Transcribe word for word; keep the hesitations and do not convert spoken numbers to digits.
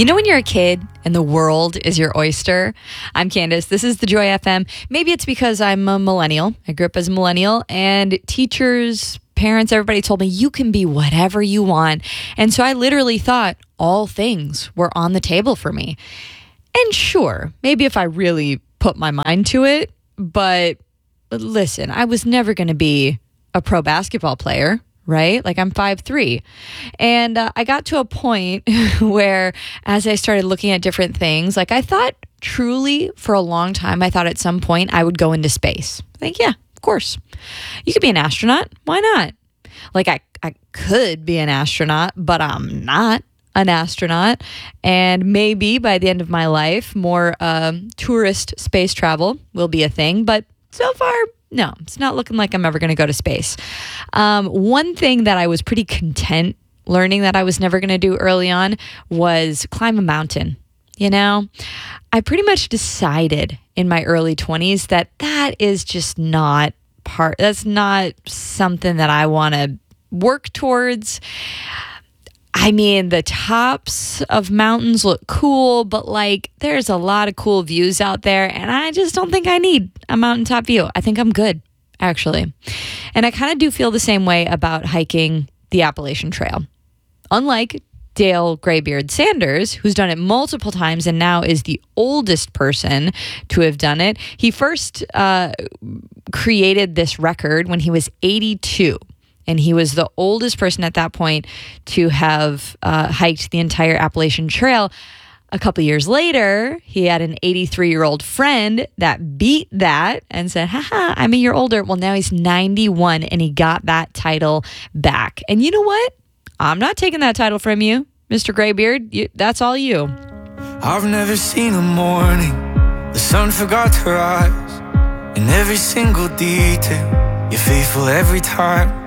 You know when you're a kid and the world is your oyster? I'm Candace. This is the Joy F M. Maybe it's because I'm a millennial. I grew up as a millennial, and teachers, parents, everybody told me you can be whatever you want. And so I literally thought all things were on the table for me. And sure, maybe if I really put my mind to it, but listen, I was never going to be a pro basketball player. Right? Like I'm five three. And uh, I got to a point where as I started looking at different things, like I thought truly for a long time, I thought at some point I would go into space. Like, yeah, of course. You could be an astronaut. Why not? Like I, I could be an astronaut, but I'm not an astronaut. And maybe by the end of my life, more um, tourist space travel will be a thing. But so far, no, it's not looking like I'm ever going to go to space. Um, one thing that I was pretty content learning that I was never going to do early on was climb a mountain. You know, I pretty much decided in my early twenties that that is just not part, that's not something that I want to work towards. I mean, the tops of mountains look cool, but like there's a lot of cool views out there, and I just don't think I need a mountaintop view. I think I'm good, actually. And I kind of do feel the same way about hiking the Appalachian Trail. Unlike Dale Graybeard Sanders, who's done it multiple times and now is the oldest person to have done it, he first uh, created this record when he was eighty-two. And he was the oldest person at that point to have uh, hiked the entire Appalachian Trail. A couple years later, he had an eighty-three-year-old friend that beat that and said, haha, I'm a year older. Well, now he's ninety-one, and he got that title back. And you know what? I'm not taking that title from you, Mister Graybeard. You, that's all you. I've never seen a morning the sun forgot to rise. In every single detail, you're faithful every time.